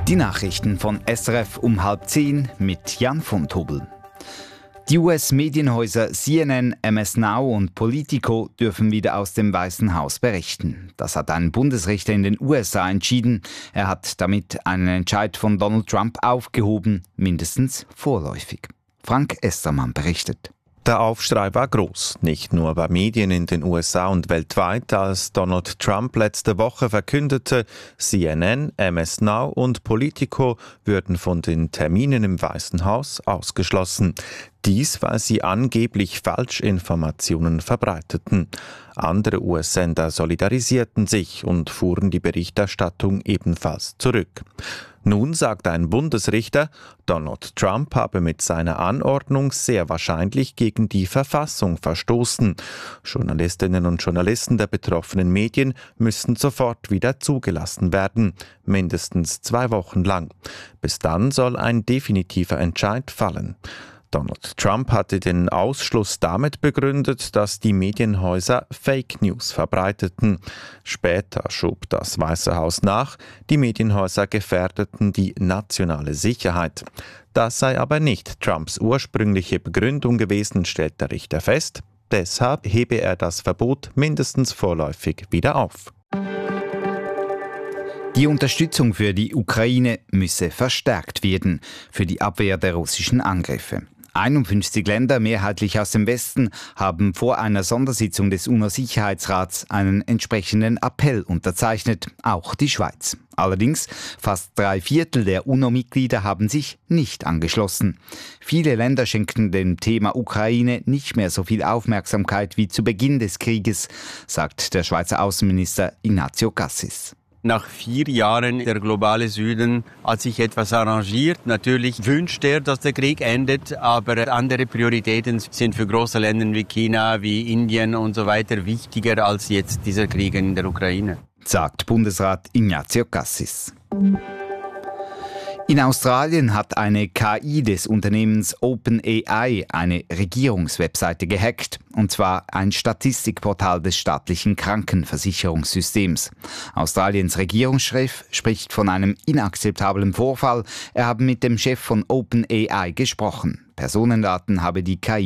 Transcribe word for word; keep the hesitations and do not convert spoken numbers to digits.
Die Nachrichten von S R F um halb zehn mit Jan von Tobel. Die U S-Medienhäuser C N N, M S Now und Politico dürfen wieder aus dem Weißen Haus berichten. Das hat ein Bundesrichter in den U S A entschieden. Er hat damit einen Entscheid von Donald Trump aufgehoben, mindestens vorläufig. Frank Estermann berichtet. Der Aufschrei war groß, nicht nur bei Medien in den U S A und weltweit, als Donald Trump letzte Woche verkündete, C N N, M S Now und Politico würden von den Terminen im Weißen Haus ausgeschlossen. Dies, weil sie angeblich Falschinformationen verbreiteten. Andere U S-Sender solidarisierten sich und fuhren die Berichterstattung ebenfalls zurück. Nun sagt ein Bundesrichter, Donald Trump habe mit seiner Anordnung sehr wahrscheinlich gegen die Verfassung verstoßen. Journalistinnen und Journalisten der betroffenen Medien müssen sofort wieder zugelassen werden, mindestens zwei Wochen lang. Bis dann soll ein definitiver Entscheid fallen. Donald Trump hatte den Ausschluss damit begründet, dass die Medienhäuser Fake News verbreiteten. Später schob das Weiße Haus nach, die Medienhäuser gefährdeten die nationale Sicherheit. Das sei aber nicht Trumps ursprüngliche Begründung gewesen, stellt der Richter fest. Deshalb hebe er das Verbot mindestens vorläufig wieder auf. Die Unterstützung für die Ukraine müsse verstärkt werden für die Abwehr der russischen Angriffe. einundfünfzig Länder, mehrheitlich aus dem Westen, haben vor einer Sondersitzung des UNO-Sicherheitsrats einen entsprechenden Appell unterzeichnet, auch die Schweiz. Allerdings, fast drei Viertel der UNO-Mitglieder haben sich nicht angeschlossen. Viele Länder schenken dem Thema Ukraine nicht mehr so viel Aufmerksamkeit wie zu Beginn des Krieges, sagt der Schweizer Außenminister Ignazio Cassis. Nach vier Jahren der globale Süden hat sich etwas arrangiert. Natürlich wünscht er, dass der Krieg endet, aber andere Prioritäten sind für große Länder wie China, wie Indien und so weiter wichtiger als jetzt dieser Krieg in der Ukraine, sagt Bundesrat Ignazio Cassis. In Australien hat eine K I des Unternehmens OpenAI eine Regierungswebseite gehackt, und zwar ein Statistikportal des staatlichen Krankenversicherungssystems. Australiens Regierungschef spricht von einem inakzeptablen Vorfall. Er habe mit dem Chef von OpenAI gesprochen. Personendaten habe die K I